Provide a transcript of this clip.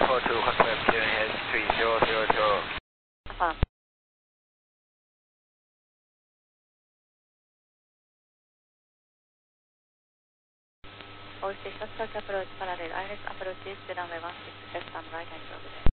42, confirm clear ahead 3002. Affirm. All stations start approach parallel. ILS approach is to runway 16 left and right and over there.